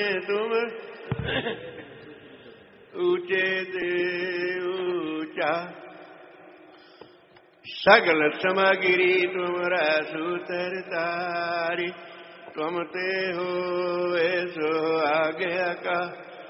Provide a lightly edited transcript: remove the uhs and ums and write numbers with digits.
तुम ऊंचे ते ऊंचा, सगल समगिरी तुमरा सूतर तारी, तुम ते हो सो आज्ञा का।